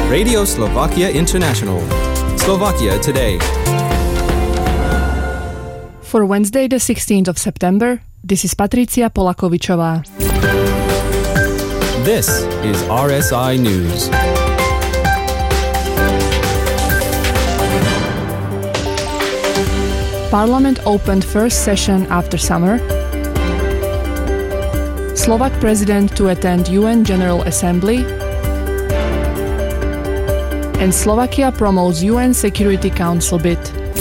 Radio Slovakia International. Slovakia Today. For Wednesday, the 16th of September, this is Patricia Polakovičová. This is RSI News. Parliament opened first session after summer. Slovak president to attend UN General Assembly. And Slovakia promotes UN Security Council bid.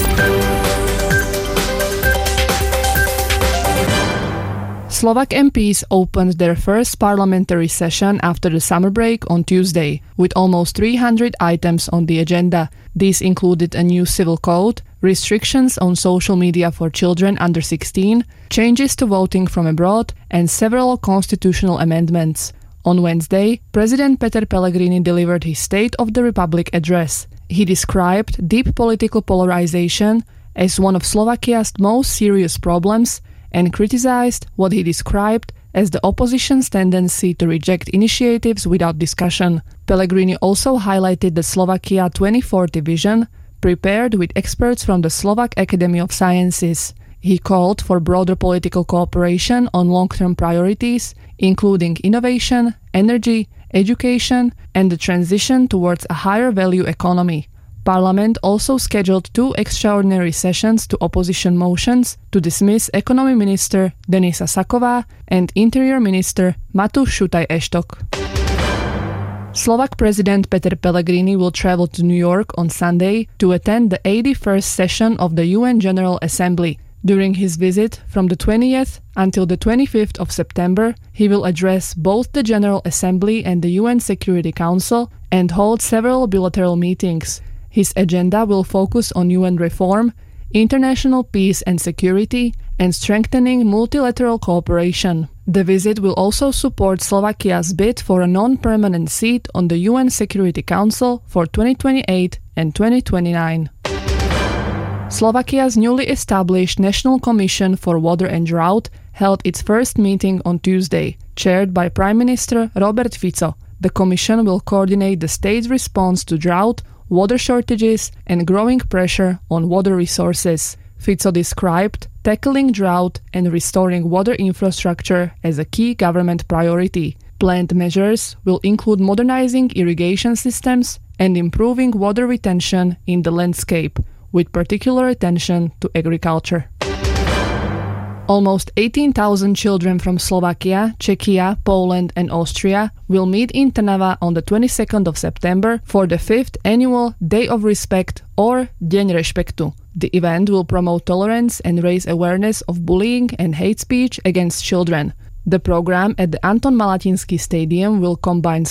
Slovak MPs opened their first parliamentary session after the summer break on Tuesday, with almost 300 items on the agenda. These included a new civil code, restrictions on social media for children under 16, changes to voting from abroad, and several constitutional amendments. On Wednesday, President Peter Pellegrini delivered his State of the Republic address. He described deep political polarization as one of Slovakia's most serious problems and criticized what he described as the opposition's tendency to reject initiatives without discussion. Pellegrini also highlighted the Slovakia 2040 vision, prepared with experts from the Slovak Academy of Sciences. He called for broader political cooperation on long-term priorities, including innovation, energy, education, and the transition towards a higher value economy. Parliament also scheduled 2 extraordinary sessions to opposition motions to dismiss Economy Minister Denisa Saková and Interior Minister Matúš Šutaj-Eštok. Slovak President Peter Pellegrini will travel to New York on Sunday to attend the 81st session of the UN General Assembly. During his visit from the 20th until the 25th of September, he will address both the General Assembly and the UN Security Council and hold several bilateral meetings. His agenda will focus on UN reform, international peace and security, and strengthening multilateral cooperation. The visit will also support Slovakia's bid for a non-permanent seat on the UN Security Council for 2028 and 2029. Slovakia's newly established National Commission for Water and Drought held its first meeting on Tuesday, chaired by Prime Minister Robert Fico. The commission will coordinate the state's response to drought, water shortages, and growing pressure on water resources. Fico described tackling drought and restoring water infrastructure as a key government priority. Planned measures will include modernizing irrigation systems and improving water retention in the landscape, with particular attention to agriculture. Almost 18,000 children from Slovakia, Czechia, Poland and Austria will meet in Trnava on the 22nd of September for the 5th annual Day of Respect or Deň rešpektu. The event will promote tolerance and raise awareness of bullying and hate speech against children. The program at the Anton Malatinsky Stadium will combine